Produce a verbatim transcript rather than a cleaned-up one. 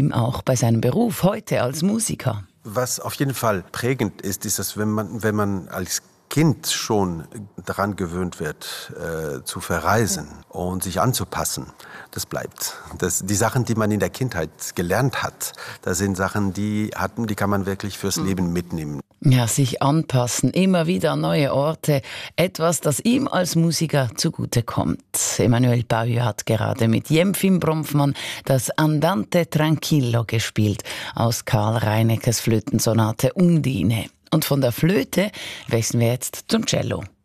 ihm auch bei seinem Beruf heute als Musiker. Was auf jeden Fall prägend ist, ist, dass wenn man, wenn man als Kind schon daran gewöhnt wird, äh, zu verreisen und sich anzupassen, das bleibt. Das, die Sachen, die man in der Kindheit gelernt hat, das sind Sachen, die, hatten, die kann man wirklich fürs Leben mitnehmen. Ja, sich anpassen, immer wieder an neue Orte, etwas, das ihm als Musiker zugutekommt. Emanuel Bauer hat gerade mit Jemfim Bronfmann das Andante Tranquillo gespielt aus Karl Reineckes Flötensonate Undine. Und von der Flöte wechseln wir jetzt zum Cello.